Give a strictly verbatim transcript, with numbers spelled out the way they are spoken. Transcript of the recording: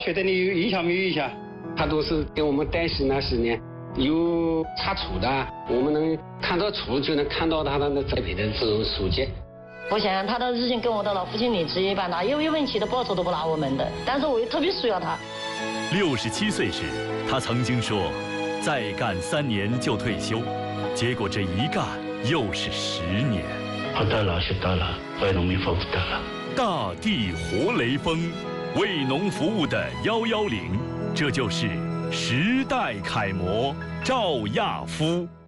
觉得你有影响没有影响？ 他都是给我们带戏那十年，有擦除的，我们能看到除就能看到他的那栽培的这种书籍。 我想想，他的日薪跟我的老父亲领职一般大，有一分钱的报酬都不拿我们的，但是我又特别需要他。 六十七岁时，他曾经说，再干三年就退休，结果这一干又是十年。 活到老学到老，为农民服务到老。 大地活雷锋，为农服务的幺幺零，这就是时代楷模赵亚夫。